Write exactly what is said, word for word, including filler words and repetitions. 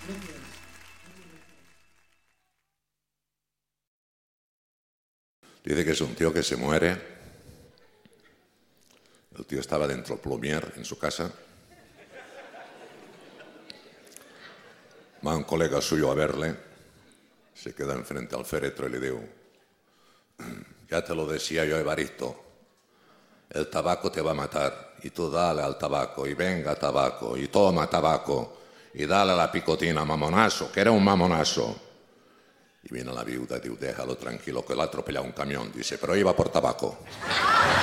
Dice que es un tío que se muere. El tío estaba dentro del plumier en su casa. Va un colega suyo a verle. Se queda enfrente al féretro y le digo: ya te lo decía yo, Evaristo. El tabaco te va a matar. Y tú dale al tabaco. Y venga tabaco. Y toma tabaco. Y dale a la picotina, mamonazo, que era un mamonazo. Y viene la viuda y dice: déjalo tranquilo, que lo ha atropellado un camión. Dice: pero iba por tabaco.